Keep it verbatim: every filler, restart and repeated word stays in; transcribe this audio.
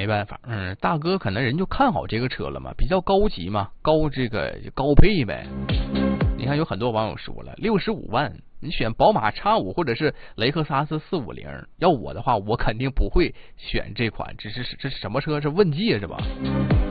没办法，嗯，大哥可能人就看好这个车了嘛，比较高级嘛，高这个高配呗。你看有很多网友说了，六十五万你选宝马 X 五或者是雷克萨斯四五零，要我的话我肯定不会选这款，这是这是什么车？是问界是吧？